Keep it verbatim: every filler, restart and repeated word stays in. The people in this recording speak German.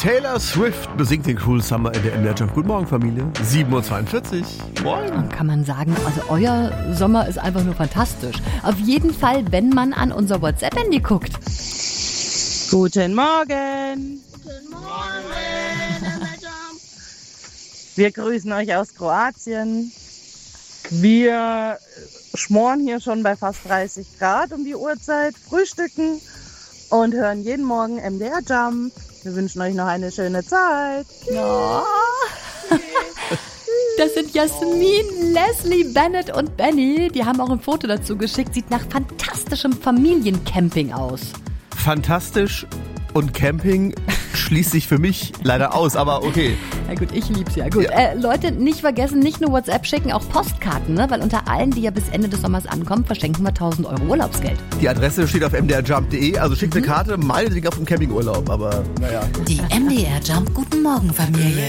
Taylor Swift besingt den Cruel Summer in der M D R Jump. Guten Morgen, Familie. sieben Uhr zweiundvierzig. Moin. Kann man sagen, also euer Sommer ist einfach nur fantastisch. Auf jeden Fall, wenn man an unser WhatsApp-Handy guckt. Guten Morgen. Guten Morgen. Wir grüßen euch aus Kroatien. Wir schmoren hier schon bei fast dreißig Grad um die Uhrzeit, frühstücken und hören jeden Morgen M D R Jump. Wir wünschen euch noch eine schöne Zeit. Oh. Das sind Jasmin, Leslie, Bennett und Benny. Die haben auch ein Foto dazu geschickt. Sieht nach fantastischem Familiencamping aus. Fantastisch und Camping schließt sich für mich leider aus, aber okay. Na gut, ich lieb's ja. Gut, Ja. Äh, Leute, nicht vergessen, nicht nur WhatsApp schicken, auch Postkarten, ne? Weil unter allen, die ja bis Ende des Sommers ankommen, verschenken wir tausend Euro Urlaubsgeld. Die Adresse steht auf m d r jump punkt d e, also schickt eine Karte, meinetwegen auf dem Campingurlaub, aber naja. Die M D R Jump Guten Morgen Familie.